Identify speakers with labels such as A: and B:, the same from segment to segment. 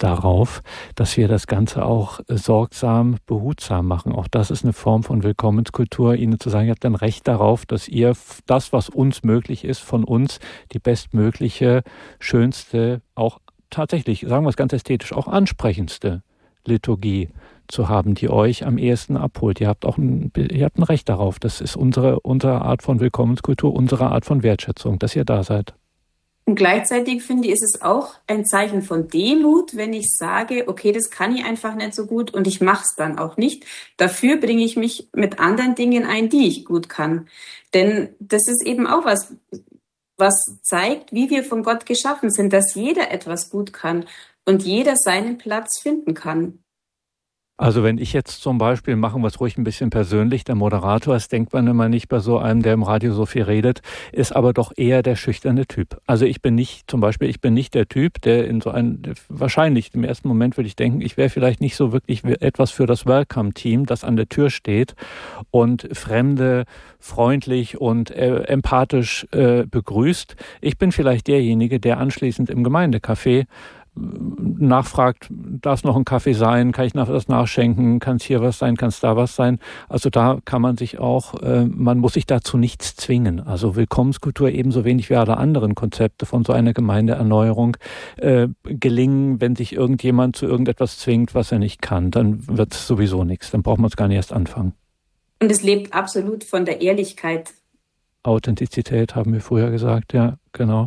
A: darauf, dass wir das Ganze auch sorgsam, behutsam machen. Auch das ist eine Form von Willkommenskultur, ihnen zu sagen, ihr habt ein Recht darauf, dass ihr das, was uns möglich ist, von uns die bestmögliche, schönste, auch tatsächlich, sagen wir es ganz ästhetisch, auch ansprechendste Liturgie zu haben, die euch am ehesten abholt. Ihr habt ein Recht darauf. Das ist unsere Art von Willkommenskultur, unsere Art von Wertschätzung, dass ihr da seid.
B: Und gleichzeitig finde ich, ist es auch ein Zeichen von Demut, wenn ich sage, okay, das kann ich einfach nicht so gut und ich mache es dann auch nicht. Dafür bringe ich mich mit anderen Dingen ein, die ich gut kann. Denn das ist eben auch was zeigt, wie wir von Gott geschaffen sind, dass jeder etwas gut kann und jeder seinen Platz finden kann.
A: Also wenn ich jetzt zum Beispiel, machen wir es ruhig ein bisschen persönlich, der Moderator, das denkt man immer nicht bei so einem, der im Radio so viel redet, ist aber doch eher der schüchterne Typ. Also ich bin nicht der Typ, der wahrscheinlich im ersten Moment würde ich denken, ich wäre vielleicht nicht so wirklich etwas für das Welcome-Team, das an der Tür steht und Fremde freundlich und empathisch begrüßt. Ich bin vielleicht derjenige, der anschließend im Gemeindecafé nachfragt, darf es noch ein Kaffee sein, kann ich das nachschenken, kann es hier was sein, kann es da was sein. Also da kann man sich auch, man muss sich dazu nichts zwingen. Also Willkommenskultur ebenso wenig wie alle anderen Konzepte von so einer Gemeindeerneuerung gelingen, wenn sich irgendjemand zu irgendetwas zwingt, was er nicht kann, dann wird es sowieso nichts, dann braucht man es gar nicht erst anfangen.
B: Und es lebt absolut von der Ehrlichkeit.
A: Authentizität haben wir vorher gesagt, ja, genau.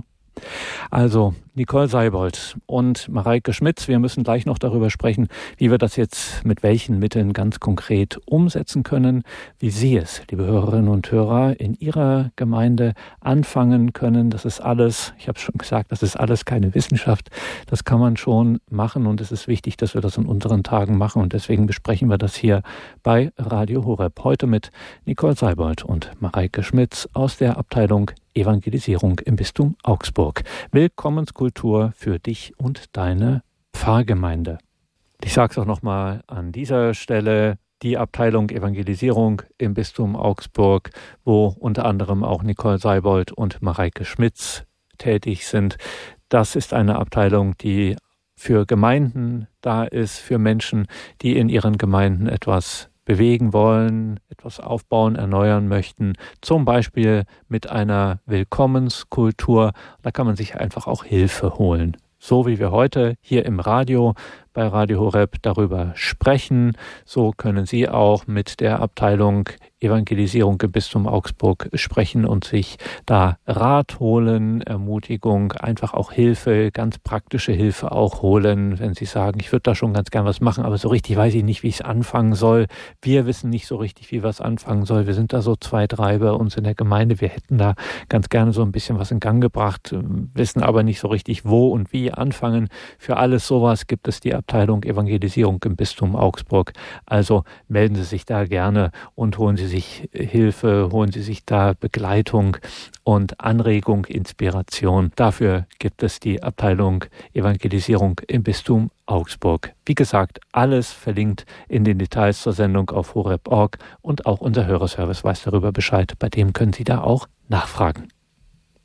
A: Also Nicole Seibold und Mareike Schmitz, wir müssen gleich noch darüber sprechen, wie wir das jetzt mit welchen Mitteln ganz konkret umsetzen können, wie Sie es, liebe Hörerinnen und Hörer, in Ihrer Gemeinde anfangen können. Das ist alles, ich habe schon gesagt, das ist alles keine Wissenschaft, das kann man schon machen und es ist wichtig, dass wir das in unseren Tagen machen und deswegen besprechen wir das hier bei Radio Horeb. Heute mit Nicole Seibold und Mareike Schmitz aus der Abteilung Evangelisierung im Bistum Augsburg. Willkommenskultur für dich und deine Pfarrgemeinde. Ich sage es auch nochmal an dieser Stelle, die Abteilung Evangelisierung im Bistum Augsburg, wo unter anderem auch Nicole Seibold und Mareike Schmitz tätig sind. Das ist eine Abteilung, die für Gemeinden da ist, für Menschen, die in ihren Gemeinden etwas bewegen wollen, etwas aufbauen, erneuern möchten, zum Beispiel mit einer Willkommenskultur. Da kann man sich einfach auch Hilfe holen. So wie wir heute hier im Radio bei Radio Horeb darüber sprechen, so können Sie auch mit der Abteilung Evangelisierung im Bistum Augsburg sprechen und sich da Rat holen, Ermutigung, einfach auch Hilfe, ganz praktische Hilfe auch holen, wenn Sie sagen, ich würde da schon ganz gern was machen, aber so richtig weiß ich nicht, wie ich es anfangen soll. Wir wissen nicht so richtig, wie wir es anfangen soll. Wir sind da so 2, 3 bei uns in der Gemeinde. Wir hätten da ganz gerne so ein bisschen was in Gang gebracht, wissen aber nicht so richtig, wo und wie anfangen. Für alles sowas gibt es die Abteilung Evangelisierung im Bistum Augsburg. Also melden Sie sich da gerne und holen Sie sich Hilfe, holen Sie sich da Begleitung und Anregung, Inspiration. Dafür gibt es die Abteilung Evangelisierung im Bistum Augsburg. Wie gesagt, alles verlinkt in den Details zur Sendung auf horeb.org und auch unser Hörerservice weiß darüber Bescheid. Bei dem können Sie da auch nachfragen.